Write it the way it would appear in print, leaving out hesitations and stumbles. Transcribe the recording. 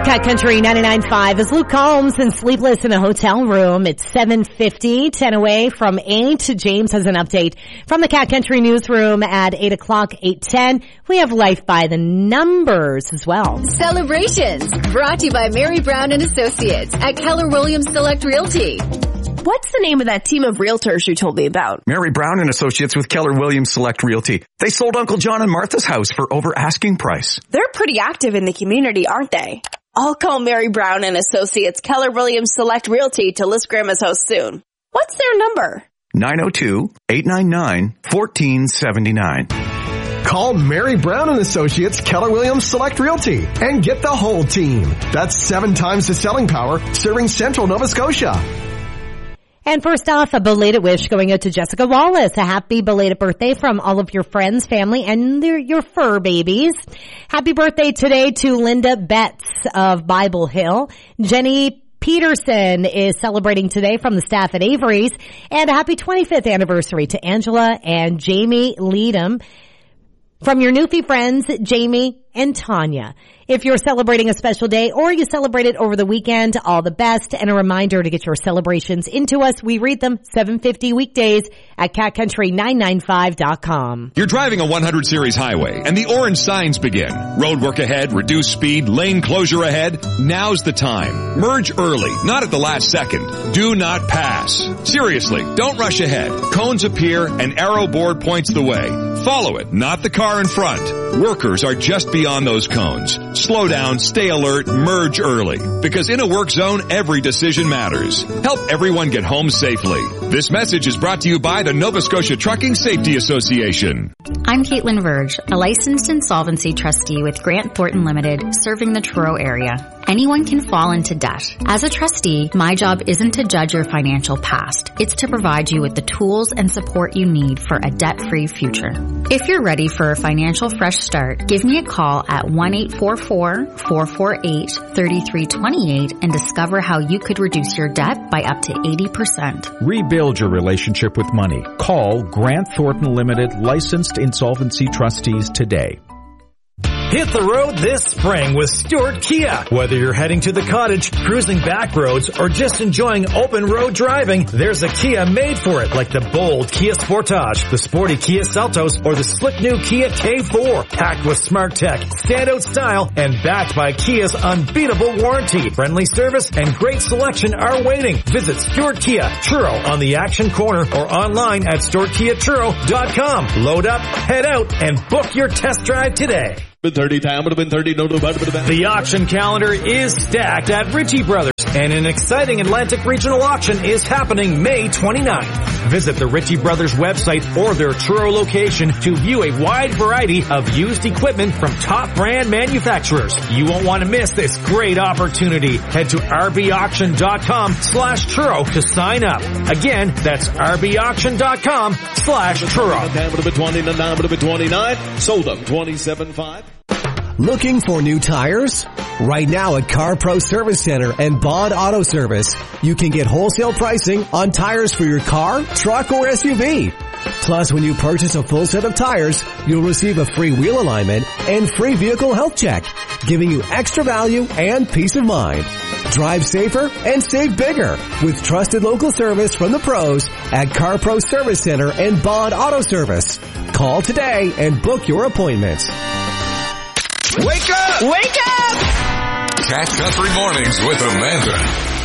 Cat Country 99.5 is Luke Combs and Sleepless in a Hotel Room. It's 7:50, 10 away from 8. James has an update from the Cat Country newsroom at 8 o'clock, 8:10. We have Life by the Numbers as well. Celebrations brought to you by Mary Brown and Associates at Keller Williams Select Realty. What's the name of that team of realtors you told me about? Mary Brown and Associates with Keller Williams Select Realty. They sold Uncle John and Martha's house for over asking price. They're pretty active in the community, aren't they? I'll call Mary Brown and Associates Keller Williams Select Realty to list Grandma's house soon. What's their number? 902-899-1479. Call Mary Brown and Associates Keller Williams Select Realty and get the whole team. That's 7 times the selling power, serving Central Nova Scotia. And first off, a belated wish going out to Jessica Wallace. A happy belated birthday from all of your friends, family, and your fur babies. Happy birthday today to Linda Betts of Bible Hill. Jenny Peterson is celebrating today from the staff at Avery's. And a happy 25th anniversary to Angela and Jamie Leadham. From your Newfie friends, Jamie and Tanya. If you're celebrating a special day or you celebrate it over the weekend, all the best. And a reminder to get your celebrations into us. We read them 7:50 weekdays at catcountry995.com. You're driving a 100 series highway and the orange signs begin. Road work ahead, reduced speed, lane closure ahead. Now's the time. Merge early, not at the last second. Do not pass. Seriously, don't rush ahead. Cones appear, an arrow board points the way. Follow it, not the car in front. Workers are just beyond those cones. Slow down, stay alert, merge early. Because in a work zone, every decision matters. Help everyone get home safely. This message is brought to you by the Nova Scotia Trucking Safety Association. I'm Caitlin Verge, a licensed insolvency trustee with Grant Thornton Limited, serving the Truro area. Anyone can fall into debt. As a trustee, my job isn't to judge your financial past. It's to provide you with the tools and support you need for a debt-free future. If you're ready for a financial fresh start, give me a call at 1-844-448-3328 and discover how you could reduce your debt by up to 80%. Rebuild your relationship with money. Call Grant Thornton Limited, licensed insolvency trustees today. Hit the road this spring with Stewart Kia. Whether you're heading to the cottage, cruising back roads, or just enjoying open road driving, there's a Kia made for it, like the bold Kia Sportage, the sporty Kia Seltos, or the slick new Kia K4. Packed with smart tech, standout style, and backed by Kia's unbeatable warranty. Friendly service and great selection are waiting. Visit Stewart Kia Truro on the Action Corner or online at StewartKiaTruro.com. Load up, head out, and book your test drive today. The auction calendar is stacked at Ritchie Brothers, and an exciting Atlantic Regional Auction is happening May 29th. Visit the Ritchie Brothers website or their Truro location to view a wide variety of used equipment from top brand manufacturers. You won't want to miss this great opportunity. Head to rbauction.com/Truro to sign up. Again, that's rbauction.com/Truro. 29, sold them 27.5. Looking for new tires? Right now at Car Pro Service Center and Bond Auto Service, you can get wholesale pricing on tires for your car, truck, or SUV. Plus, when you purchase a full set of tires, you'll receive a free wheel alignment and free vehicle health check, giving you extra value and peace of mind. Drive safer and save bigger with trusted local service from the pros at Car Pro Service Center and Bond Auto Service. Call today and book your appointments. Wake up! Wake up! Cat Country Mornings with Amanda.